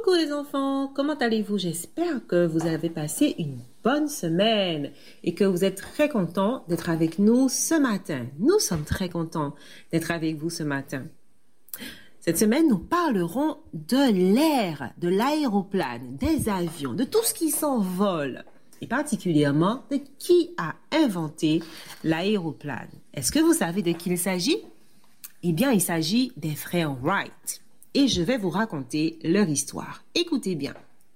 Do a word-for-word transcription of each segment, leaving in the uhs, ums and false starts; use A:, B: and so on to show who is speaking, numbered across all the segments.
A: Coucou les enfants, comment allez-vous? J'espère que vous avez passé une bonne semaine et que vous êtes très contents d'être avec nous ce matin. Nous sommes très contents d'être avec vous ce matin. Cette semaine, nous parlerons de l'air, de l'aéroplane, des avions, de tout ce qui s'envole et particulièrement de qui a inventé l'aéroplane. Est-ce que vous savez de qui il s'agit? Eh bien, il s'agit des frères Wright. Et je vais vous raconter leur histoire. Écoutez bien.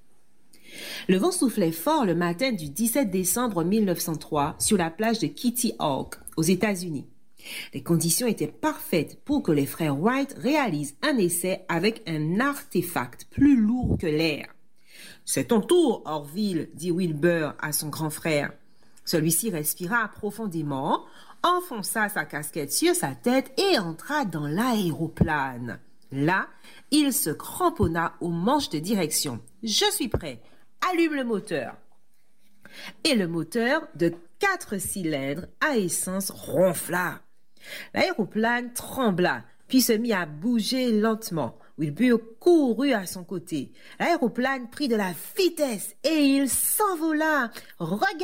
A: Le vent soufflait fort le matin du dix-sept décembre mille neuf cent trois sur la plage de Kitty Hawk, aux États-Unis. Les conditions étaient parfaites pour que les frères Wright réalisent un essai avec un artefact plus lourd que l'air. « C'est ton tour, Orville, dit Wilbur à son grand frère. Celui-ci respira profondément, enfonça sa casquette sur sa tête et entra dans l'aéroplane. Là, il se cramponna au manche de direction. « Je suis prêt. Allume le moteur. » Et le moteur de quatre cylindres à essence ronfla. L'aéroplane trembla, puis se mit à bouger lentement. Wilbur courut à son côté. L'aéroplane prit de la vitesse et il s'envola. « Regardez !»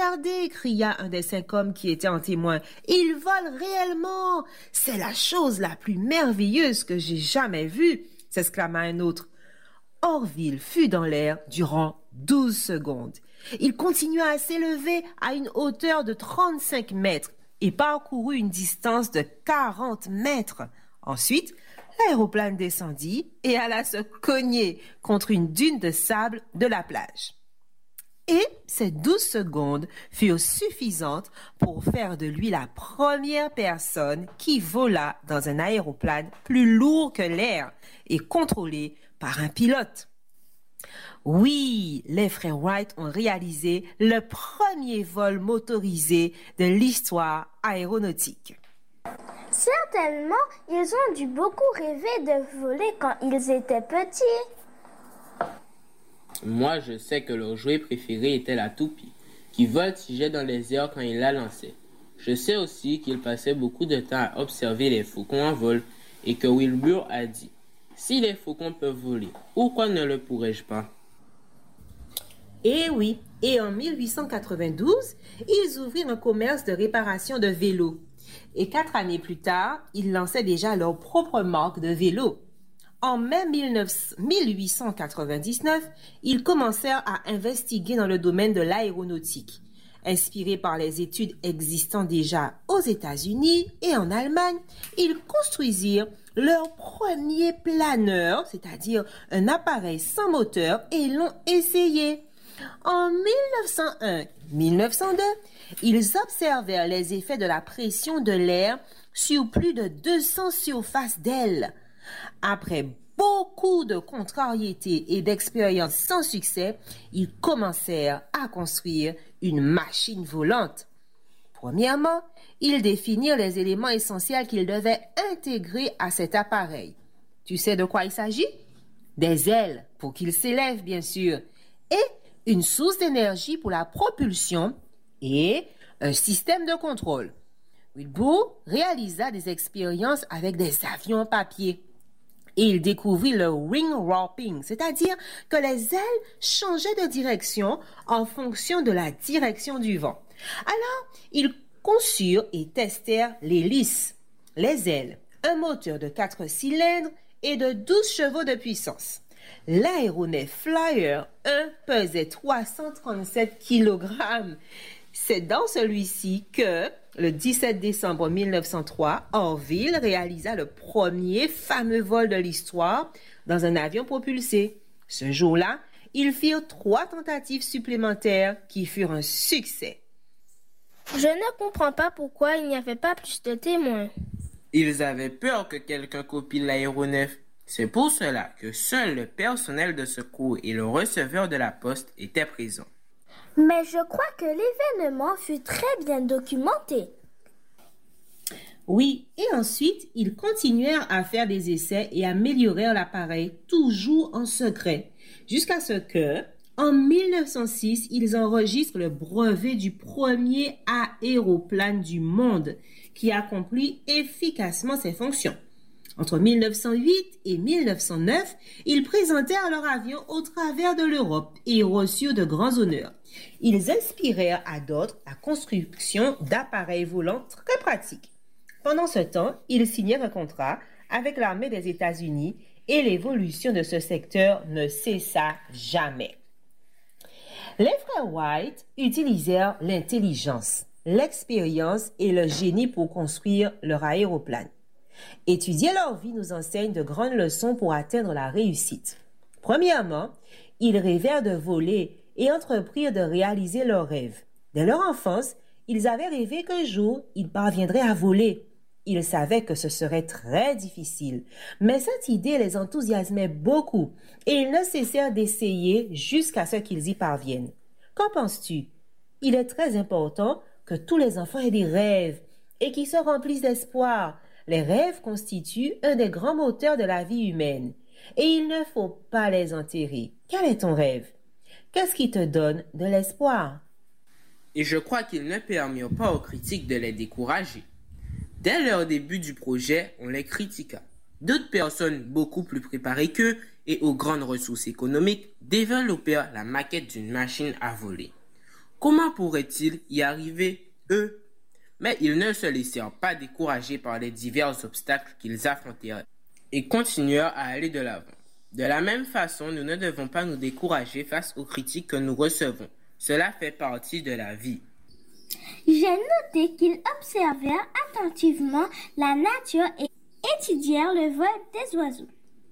A: cria un des cinq hommes qui étaient en témoin. « Il vole réellement! C'est la chose la plus merveilleuse que j'ai jamais vue !» s'exclama un autre. Orville fut dans l'air durant douze secondes. Il continua à s'élever à une hauteur de trente-cinq mètres et parcourut une distance de quarante mètres. Ensuite, l'aéroplane descendit et alla se cogner contre une dune de sable de la plage. Et ces douze secondes furent suffisantes pour faire de lui la première personne qui vola dans un aéroplane plus lourd que l'air et contrôlé par un pilote. Oui, les frères Wright ont réalisé le premier vol motorisé de l'histoire aéronautique.
B: Certainement, ils ont dû beaucoup rêver de voler quand ils étaient petits.
C: Moi, je sais que leur jouet préféré était la toupie, qui voltigeait dans les airs quand ils la lançaient. Je sais aussi qu'ils passaient beaucoup de temps à observer les faucons en vol et que Wilbur a dit « Si les faucons peuvent voler, pourquoi ne le pourrais-je pas ?»
A: Eh oui, et en mille huit cent quatre-vingt-douze, ils ouvrirent un commerce de réparation de vélos. Et quatre années plus tard, ils lançaient déjà leur propre marque de vélo. En mai mille huit cent quatre-vingt-dix-neuf, ils commencèrent à investiguer dans le domaine de l'aéronautique. Inspirés par les études existant déjà aux États-Unis et en Allemagne, ils construisirent leur premier planeur, c'est-à-dire un appareil sans moteur, et l'ont essayé. En mille neuf cent un - mille neuf cent deux, ils observèrent les effets de la pression de l'air sur plus de deux cents surfaces d'ailes. Après beaucoup de contrariétés et d'expériences sans succès, ils commencèrent à construire une machine volante. Premièrement, ils définirent les éléments essentiels qu'ils devaient intégrer à cet appareil. Tu sais de quoi il s'agit? Des ailes pour qu'il s'élève, bien sûr, et une source d'énergie pour la propulsion et un système de contrôle. Wilbur réalisa des expériences avec des avions en papier et il découvrit le wing warping, c'est-à-dire que les ailes changeaient de direction en fonction de la direction du vent. Alors, ils conçurent et testèrent l'hélice, les ailes, un moteur de quatre cylindres et de douze chevaux de puissance. L'aéronef Flyer un pesait trois cent trente-sept kilogrammes. C'est dans celui-ci que, le dix-sept décembre mille neuf cent trois, Orville réalisa le premier fameux vol de l'histoire dans un avion propulsé. Ce jour-là, ils firent trois tentatives supplémentaires qui furent un succès.
B: Je ne comprends pas pourquoi il n'y avait pas plus de témoins.
C: Ils avaient peur que quelqu'un copie l'aéronef. C'est pour cela que seul le personnel de secours et le receveur de la poste étaient présents.
B: Mais je crois que l'événement fut très bien documenté.
A: Oui, et ensuite, ils continuèrent à faire des essais et améliorèrent l'appareil, toujours en secret, jusqu'à ce que, en mille neuf cent six, ils enregistrent le brevet du premier aéroplane du monde qui accomplit efficacement ses fonctions. Entre mille neuf cent huit et mille neuf cent neuf, ils présentèrent leur avion au travers de l'Europe et reçurent de grands honneurs. Ils inspirèrent à d'autres la construction d'appareils volants très pratiques. Pendant ce temps, ils signèrent un contrat avec l'armée des États-Unis et l'évolution de ce secteur ne cessa jamais. Les frères White utilisèrent l'intelligence, l'expérience et le génie pour construire leur aéroplane. Étudier leur vie nous enseigne de grandes leçons pour atteindre la réussite. Premièrement, ils rêvèrent de voler et entreprirent de réaliser leurs rêves. Dès leur enfance, ils avaient rêvé qu'un jour, ils parviendraient à voler. Ils savaient que ce serait très difficile, mais cette idée les enthousiasmait beaucoup et ils ne cessèrent d'essayer jusqu'à ce qu'ils y parviennent. Qu'en penses-tu? Il est très important que tous les enfants aient des rêves et qu'ils se remplissent d'espoir. Les rêves constituent un des grands moteurs de la vie humaine et il ne faut pas les enterrer. Quel est ton rêve? Qu'est-ce qui te donne de l'espoir?
C: Et je crois qu'ils ne permirent pas aux critiques de les décourager. Dès leur début du projet, on les critiqua. D'autres personnes beaucoup plus préparées qu'eux et aux grandes ressources économiques développèrent la maquette d'une machine à voler. Comment pourraient-ils y arriver, eux? Mais ils ne se laissèrent pas décourager par les divers obstacles qu'ils affrontèrent et continuèrent à aller de l'avant. De la même façon, nous ne devons pas nous décourager face aux critiques que nous recevons. Cela fait partie de la vie.
B: J'ai noté qu'ils observèrent attentivement la nature et étudièrent le vol des oiseaux.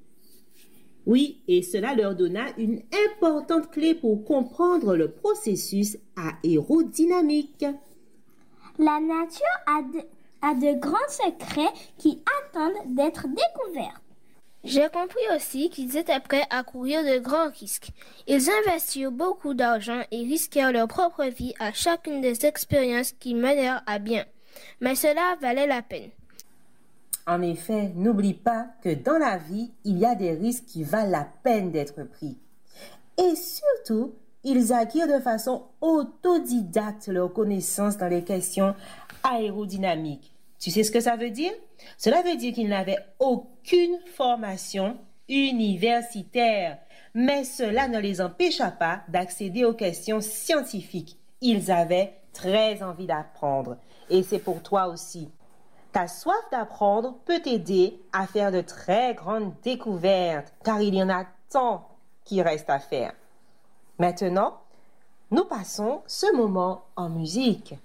A: Oui, et cela leur donna une importante clé pour comprendre le processus aérodynamique.
B: La nature a de, a de grands secrets qui attendent d'être découverts.
D: J'ai compris aussi qu'ils étaient prêts à courir de grands risques. Ils investirent beaucoup d'argent et risquèrent leur propre vie à chacune des expériences qui menèrent à bien. Mais cela valait la peine.
A: En effet, n'oublie pas que dans la vie, il y a des risques qui valent la peine d'être pris. Et surtout, ils acquièrent de façon autodidacte leurs connaissances dans les questions aérodynamiques. Tu sais ce que ça veut dire? Cela veut dire qu'ils n'avaient aucune formation universitaire, mais cela ne les empêcha pas d'accéder aux questions scientifiques. Ils avaient très envie d'apprendre et c'est pour toi aussi. Ta soif d'apprendre peut t'aider à faire de très grandes découvertes, car il y en a tant qui reste à faire. Maintenant, nous passons ce moment en musique.